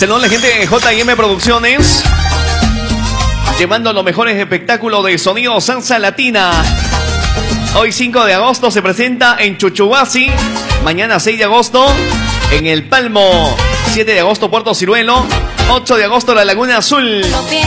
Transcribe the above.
Saludos a la gente de J&M Producciones, llevando los mejores espectáculos de sonido salsa latina. Hoy 5 de agosto se presenta en Chuchuhuasi. Mañana 6 de agosto en El Palmo. 7 de agosto Puerto Ciruelo. 8 de agosto La Laguna Azul.